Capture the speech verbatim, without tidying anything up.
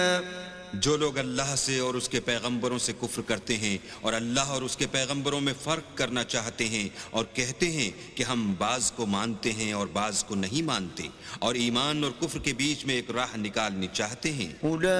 जो लोग अल्लाह से और उसके पैगंबरों से कुफ्र करते हैं और अल्लाह और उसके पैगंबरों में फ़र्क करना चाहते हैं और कहते हैं कि हम बाज़ को मानते हैं और बाज़ को नहीं मानते और ईमान और कुफ्र के बीच में एक राह निकालनी चाहते हैं,